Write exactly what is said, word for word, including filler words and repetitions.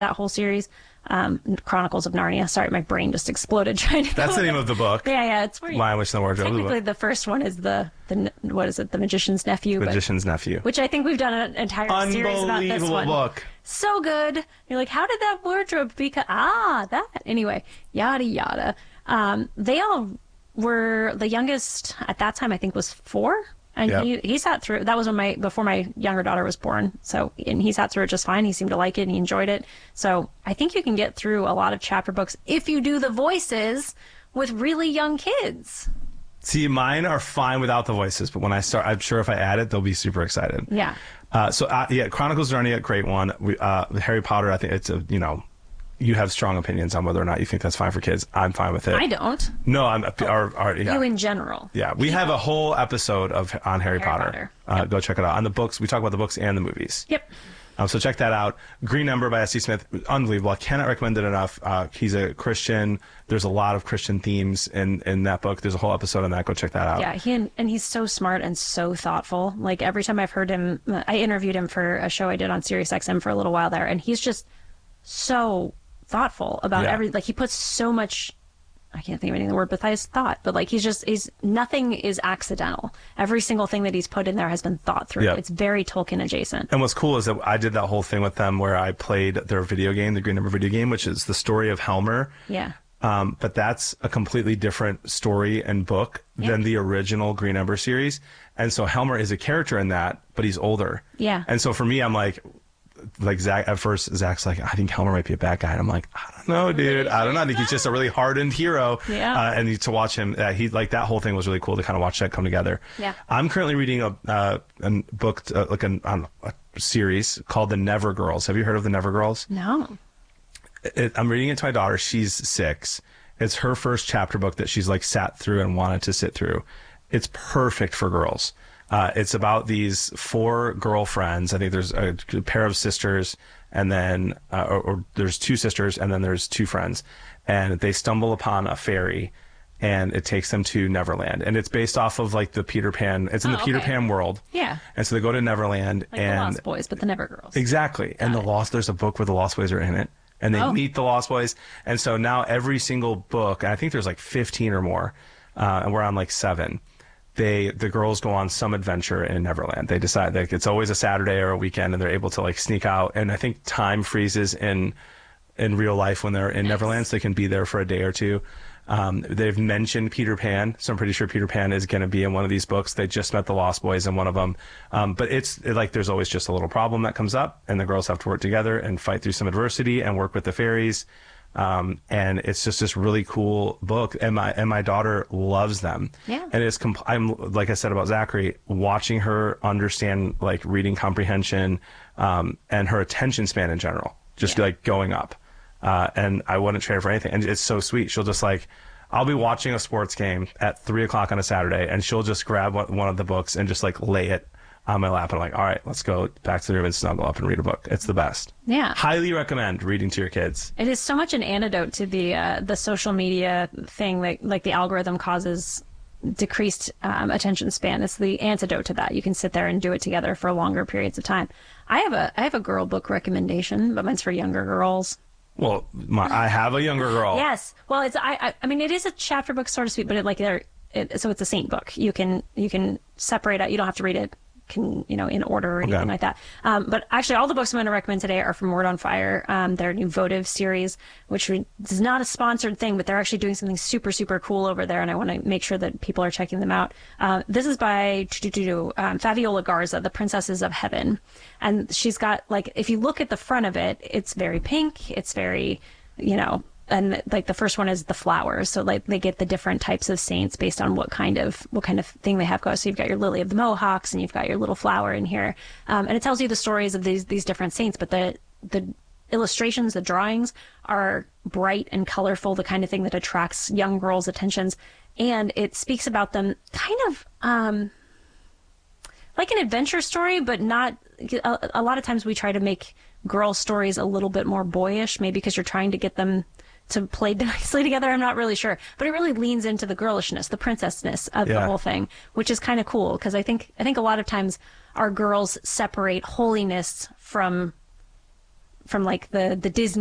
that whole series. Um, Chronicles of Narnia. Sorry, my brain just exploded trying to. That's the name of the book. Yeah, yeah. It's where Lion, Witch, and the Wardrobe. Technically, the first one is the the what is it? The Magician's Nephew. Magician's but, Nephew. Which I think we've done an entire series about this one. Unbelievable book. So good. You're like, how did that wardrobe become? Ah, that. Anyway, yada yada. Um, they all were the youngest at that time. I think was four. And yep. he he sat through. That was when my before my younger daughter was born. So and he sat through it just fine. He seemed to like it and he enjoyed it. So I think you can get through a lot of chapter books if you do the voices with really young kids. See, mine are fine without the voices, but when I start, I'm sure if I add it, they'll be super excited. Yeah. Uh, so uh, yeah, Chronicles of Narnia, great one. We, uh, Harry Potter, I think it's a you know. You have strong opinions on whether or not you think that's fine for kids. I'm fine with it. I don't. No, I'm. Our, our, yeah. You in general. Yeah, we yeah. have a whole episode of on Harry, Harry Potter. Potter. Uh, yep. Go check it out. On the books, we talk about the books and the movies. Yep. Um, so check that out. Green Ember by S C Smith, unbelievable. I cannot recommend it enough. Uh, he's a Christian. There's a lot of Christian themes in in that book. There's a whole episode on that. Go check that out. Yeah, he and, and he's so smart and so thoughtful. Like every time I've heard him, I interviewed him for a show I did on Sirius X M for a little while there, and he's just so thoughtful about yeah. every like he puts so much I can't think of any of the word besides thought, but like he's just he's nothing is accidental. Every single thing that he's put in there has been thought through. Yep. It's very Tolkien adjacent. And what's cool is that I did that whole thing with them where I played their video game, the Green Ember video game, which is the story of Helmer. Yeah. Um, but that's a completely different story and book yeah. than the original Green Ember series. And so Helmer is a character in that, but he's older. Yeah. And so for me, I'm like, like Zach, at first, Zach's like, I think Helmer might be a bad guy. And I'm like, I don't know, dude. I don't know. I think he's just a really hardened hero. Yeah. Uh, and to watch him, uh, he like that whole thing was really cool to kind of watch that come together. Yeah. I'm currently reading a, uh, a book, uh, like an, um, a series called The Never Girls. Have you heard of The Never Girls? No. It, I'm reading it to my daughter. She's six. It's her first chapter book that she's like sat through and wanted to sit through. It's perfect for girls. Uh, it's about these four girlfriends. I think there's a pair of sisters, and then uh, or, or there's two sisters, and then there's two friends, and they stumble upon a fairy, and it takes them to Neverland. And it's based off of like the Peter Pan. It's in oh, the Peter okay. Pan world. Yeah. And so they go to Neverland, like and the Lost Boys, but the Never Girls. Exactly. Got and the it. Lost. There's a book where the Lost Boys are in it. And they oh. meet the Lost Boys. And so now every single book, and I think there's like fifteen or more, uh, and we're on like seven, they the girls go on some adventure in Neverland. They decide like it's always a Saturday or a weekend, and they're able to like sneak out. And I think time freezes in in real life when they're in nice. Neverland, so they can be there for a day or two. Um, they've mentioned Peter Pan, so I'm pretty sure Peter Pan is going to be in one of these books. They just met the Lost Boys in one of them. Um, but it's it, like there's always just a little problem that comes up, and the girls have to work together and fight through some adversity and work with the fairies. Um, and it's just this really cool book, and my and my daughter loves them. Yeah. And it's comp- I'm like I said about Zachary, watching her understand like reading comprehension, um, and her attention span in general, just yeah. like going up. Uh, and I wouldn't trade her for anything. And it's so sweet. She'll just like, I'll be watching a sports game at three o'clock on a Saturday, and she'll just grab one, one of the books and just like lay it on my lap. And I'm like, all right, let's go back to the room and snuggle up and read a book. It's the best. Yeah. Highly recommend reading to your kids. It is so much an antidote to the uh, the social media thing that like the algorithm causes decreased um, attention span. It's the antidote to that. You can sit there and do it together for longer periods of time. I have a I have a girl book recommendation, but mine's for younger girls. Well, my, I have a younger girl. Yes. Well, it's I, I I mean it is a chapter book, so to speak, but it like they're it, so it's a saint book. You can you can separate out. You don't have to read it can you know in order or anything okay. like that. Um, but actually, all the books I'm going to recommend today are from Word on Fire. Um, their new votive series, which is not a sponsored thing, but they're actually doing something super super cool over there, and I want to make sure that people are checking them out. Uh, this is by um, Fabiola Garza, The Princesses of Heaven, and she's got like if you look at the front of it, it's very pink. It's very you know. And like the first one is the flowers, so like they get the different types of saints based on what kind of what kind of thing they have going. So you've got your Lily of the Mohawks, and you've got your little flower in here, um, and it tells you the stories of these these different saints. But the the illustrations, the drawings are bright and colorful, the kind of thing that attracts young girls' attentions, and it speaks about them kind of um, like an adventure story, but not. A, a lot of times we try to make girl stories a little bit more boyish, maybe because you're trying to get them to play nicely together. I'm not really sure, but it really leans into the girlishness, the princessness of yeah. the whole thing, which is kind of cool because I think I think a lot of times our girls separate holiness from from like the the Disney